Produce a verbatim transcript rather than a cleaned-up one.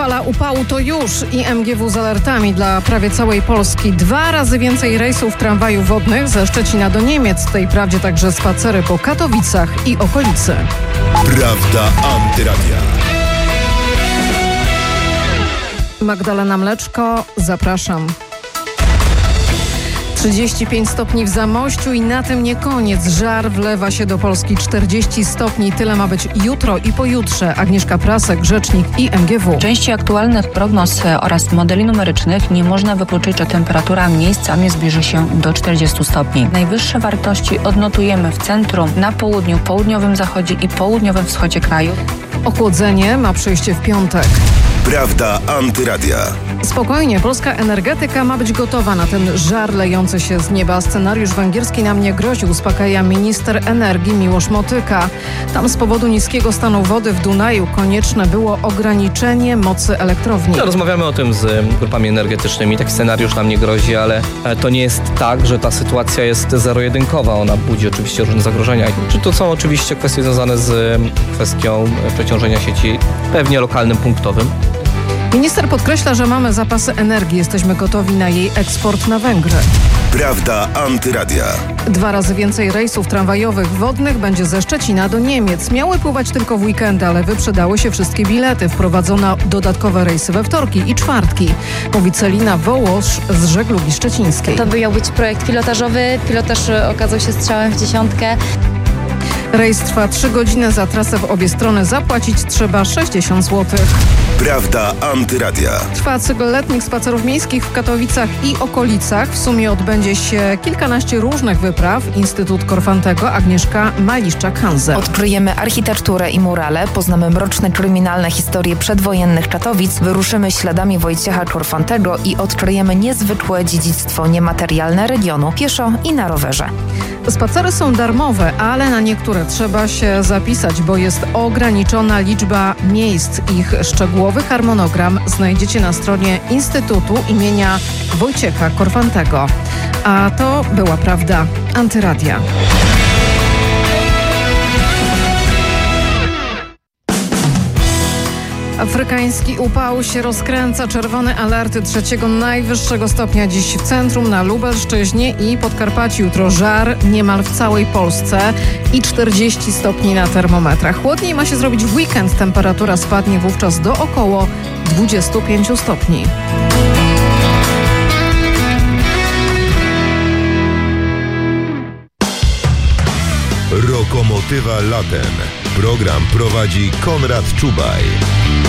Fala upału to już i M G W z alertami dla prawie całej Polski. Dwa razy więcej rejsów tramwajów wodnych ze Szczecina do Niemiec. W tej prawdzie także spacery po Katowicach i okolicy. Prawda Antyradia. Magdalena Mleczko, zapraszam. trzydzieści pięć stopni w Zamościu i na tym nie koniec. Żar wlewa się do Polski. czterdzieści stopni. Tyle ma być jutro i pojutrze. Agnieszka Prasek, rzecznik i M G W. W części aktualnych prognoz oraz modeli numerycznych nie można wykluczyć, że temperatura miejscami zbliży się do czterdziestu stopni. Najwyższe wartości odnotujemy w centrum, na południu, południowym zachodzie i południowym wschodzie kraju. Ochłodzenie ma przyjście w piątek. Prawda Antyradia. Spokojnie, polska energetyka ma być gotowa na ten żar lejący się z nieba. Scenariusz węgierski nam nie grozi, uspokaja minister energii Miłosz Motyka. Tam z powodu niskiego stanu wody w Dunaju konieczne było ograniczenie mocy elektrowni. No, rozmawiamy o tym z grupami energetycznymi. Taki scenariusz nam nie grozi, ale to nie jest tak, że ta sytuacja jest zero-jedynkowa. Ona budzi oczywiście różne zagrożenia. Czy to są oczywiście kwestie związane z kwestią przeciążenia sieci, pewnie lokalnym, punktowym. Minister podkreśla, że mamy zapasy energii. Jesteśmy gotowi na jej eksport na Węgry. Prawda Antyradia. Dwa razy więcej rejsów tramwajowych wodnych będzie ze Szczecina do Niemiec. Miały pływać tylko w weekendy, ale wyprzedały się wszystkie bilety. Wprowadzono dodatkowe rejsy we wtorki i czwartki. Mówi Celina Wołosz z Żeglugi Szczecińskiej. To miał być projekt pilotażowy. Pilotaż okazał się strzałem w dziesiątkę. Rejs trwa trzy godziny. Za trasę w obie strony zapłacić trzeba sześćdziesiąt złotych. Prawda Antyradia. Trwa cykl letnich spacerów miejskich w Katowicach i okolicach. W sumie odbędzie się kilkanaście różnych wypraw. Instytut Korfantego, Agnieszka Maliszczak-Hanze. Odkryjemy architekturę i murale, poznamy mroczne, kryminalne historie przedwojennych Katowic, wyruszymy śladami Wojciecha Korfantego i odkryjemy niezwykłe dziedzictwo niematerialne regionu pieszo i na rowerze. Spacery są darmowe, ale na niektóre trzeba się zapisać, bo jest ograniczona liczba miejsc. Ich szczegółowy harmonogram znajdziecie na stronie Instytutu imienia Wojciecha Korfantego. A to była Prawda Antyradia. Afrykański upał się rozkręca. Czerwone alerty trzeciego najwyższego stopnia dziś w centrum, na Lubelszczyźnie i Podkarpaciu. Jutro żar niemal w całej Polsce i czterdzieści stopni na termometrach. Chłodniej ma się zrobić w weekend. Temperatura spadnie wówczas do około dwudziestu pięciu stopni. Lokomotywa latem. Program prowadzi Konrad Czubaj.